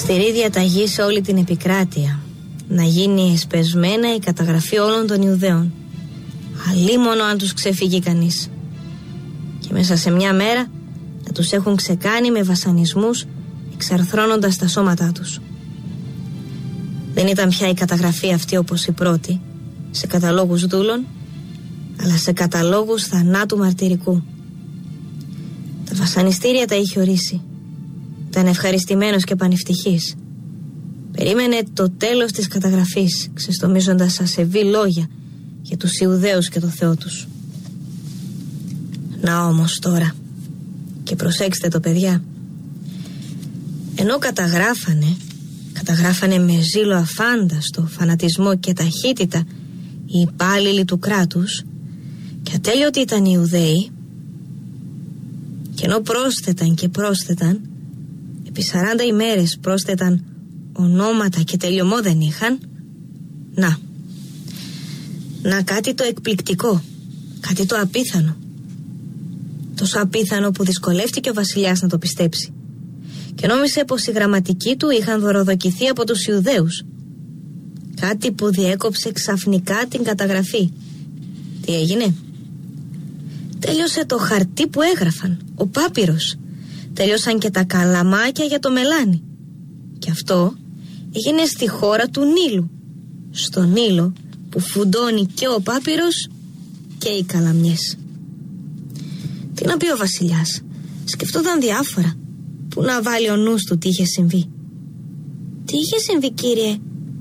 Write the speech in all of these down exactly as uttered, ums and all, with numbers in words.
Αυστηρή διαταγή σε όλη την επικράτεια, να γίνει εσπεσμένα η καταγραφή όλων των Ιουδαίων, αλίμονο αν τους ξεφύγει κανείς, και μέσα σε μια μέρα να τους έχουν ξεκάνει με βασανισμούς, εξαρθρώνοντας τα σώματά τους. Δεν ήταν πια η καταγραφή αυτή όπως η πρώτη, σε καταλόγους δούλων, αλλά σε καταλόγους θανάτου μαρτυρικού. Τα βασανιστήρια τα είχε ορίσει. Ήταν ευχαριστημένος και πανευτυχής. Περίμενε το τέλος της καταγραφής, ξεστομίζοντας ασεβή λόγια για τους Ιουδαίους και το Θεό τους. Να όμως τώρα, και προσέξτε το παιδιά, ενώ καταγράφανε, καταγράφανε με ζήλο αφάνταστο, φανατισμό και ταχύτητα οι υπάλληλοι του κράτους, και ατέλειωτοι ήταν οι Ιουδαίοι, και ενώ πρόσθεταν και πρόσθεταν, επί σαράντα ημέρες πρόσθεταν ονόματα και τελειωμό δεν είχαν, να, να κάτι το εκπληκτικό, κάτι το απίθανο. Τόσο απίθανο που δυσκολεύτηκε ο βασιλιάς να το πιστέψει και νόμισε πως οι γραμματικοί του είχαν δωροδοκηθεί από τους Ιουδαίους. Κάτι που διέκοψε ξαφνικά την καταγραφή. Τι έγινε? Τέλειωσε το χαρτί που έγραφαν, ο πάπυρος. Τέλειωσαν και τα καλαμάκια για το μελάνι. Και αυτό έγινε στη χώρα του Νείλου, στο Νείλο που φουντώνει και ο πάπυρος και οι καλαμιές. Τι να πει ο βασιλιάς? Σκεφτόταν διάφορα. Πού να βάλει ο νους του τι είχε συμβεί. Τι είχε συμβεί, κύριε?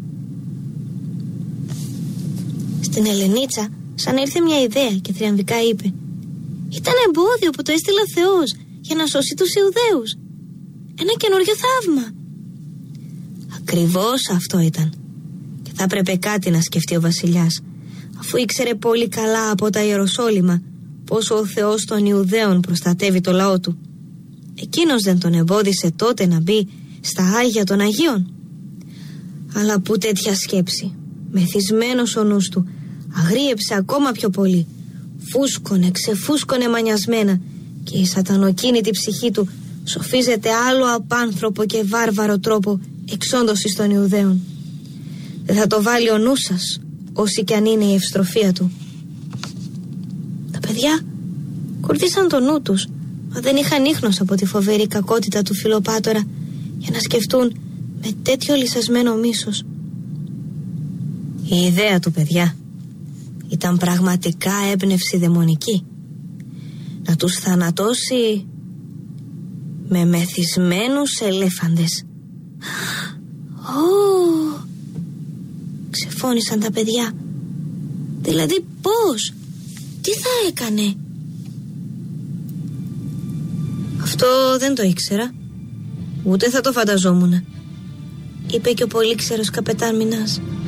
Στην Ελενίτσα σαν ήρθε μια ιδέα και θριαμβικά είπε: ήταν εμπόδιο που το έστειλε ο Θεός για να σώσει τους Ιουδαίους. Ένα καινούριο θαύμα. Ακριβώς αυτό ήταν. Και θα έπρεπε κάτι να σκεφτεί ο βασιλιάς, αφού ήξερε πολύ καλά από τα Ιεροσόλυμα πόσο ο Θεός των Ιουδαίων προστατεύει το λαό του. Εκείνος δεν τον εμπόδισε τότε να μπει στα Άγια των Αγίων? Αλλά που τέτοια σκέψη, μεθυσμένος ο νους του, αγρίεψε ακόμα πιο πολύ. Φούσκωνε, ξεφούσκωνε μανιασμένα, και η σατανοκίνητη ψυχή του σοφίζεται άλλο απάνθρωπο και βάρβαρο τρόπο εξόντωσης των Ιουδαίων. Δεν θα το βάλει ο νους σας, όσοι κι αν είναι η ευστροφία του. Τα παιδιά κουρδίσαν το νου τους, μα δεν είχαν ίχνος από τη φοβερή κακότητα του Φιλοπάτορα για να σκεφτούν με τέτοιο λυσασμένο μίσος. Η ιδέα του, παιδιά, ήταν πραγματικά έμπνευση δαιμονική. Να τους θανατώσει με μεθυσμένους ελέφαντες. Ω! Ξεφώνησαν τα παιδιά. Δηλαδή πώς? Τι θα έκανε? Αυτό δεν το ήξερα. Ούτε θα το φανταζόμουν, είπε και ο πολύξερος καπετάν Μινάς.